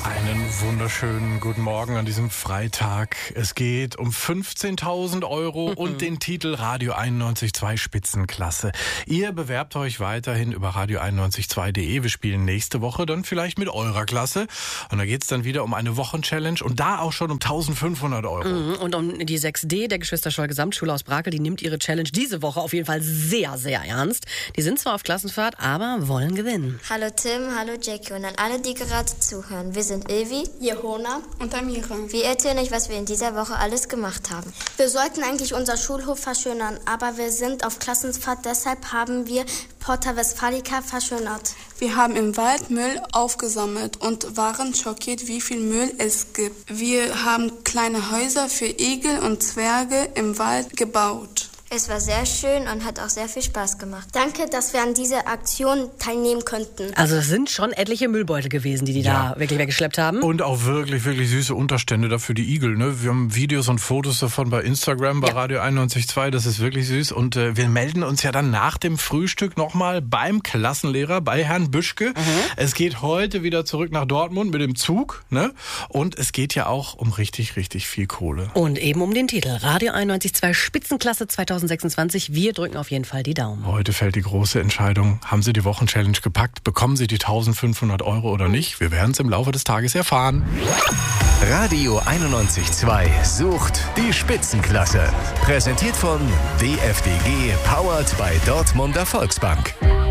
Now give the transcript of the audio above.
Einen wunderschönen guten Morgen an diesem Freitag. Es geht um 15.000 Euro und den Titel Radio 91.2 Spitzenklasse. Ihr bewerbt euch weiterhin über radio912.de. Wir spielen nächste Woche dann vielleicht mit eurer Klasse. Und da geht's dann wieder um eine Wochenchallenge und da auch schon um 1.500 Euro. Und um die 6D der Geschwister-Scholl Gesamtschule aus Brakel, die nimmt ihre Challenge diese Woche auf jeden Fall sehr, sehr ernst. Die sind zwar auf Klassenfahrt, aber wollen gewinnen. Hallo Tim, hallo Jackie und an alle, die gerade zuhören. Wir sind Ilvi, Jehona und Amira. Wir erzählen euch, was wir in dieser Woche alles gemacht haben. Wir sollten eigentlich unser Schulhof verschönern, aber wir sind auf Klassenfahrt, deshalb haben wir Porta Westfalica verschönert. Wir haben im Wald Müll aufgesammelt und waren schockiert, wie viel Müll es gibt. Wir haben kleine Häuser für Igel und Zwerge im Wald gebaut. Es war sehr schön und hat auch sehr viel Spaß gemacht. Danke, dass wir an dieser Aktion teilnehmen konnten. Also es sind schon etliche Müllbeutel gewesen, die da wirklich weggeschleppt haben. Und auch wirklich, wirklich süße Unterstände da für die Igel. Ne? Wir haben Videos und Fotos davon bei Instagram, bei Radio 91.2. Das ist wirklich süß. Und wir melden uns ja dann nach dem Frühstück nochmal beim Klassenlehrer, bei Herrn Büschke. Es geht heute wieder zurück nach Dortmund mit dem Zug. Ne? Und es geht ja auch um richtig, richtig viel Kohle. Und eben um den Titel Radio 91.2 Spitzenklasse 2026. Wir drücken auf jeden Fall die Daumen. Heute fällt die große Entscheidung. Haben Sie die Wochenchallenge gepackt? Bekommen Sie die 1.500 Euro oder nicht? Wir werden es im Laufe des Tages erfahren. Radio 91.2 sucht die Spitzenklasse. Präsentiert von DFDG, powered by Dortmunder Volksbank.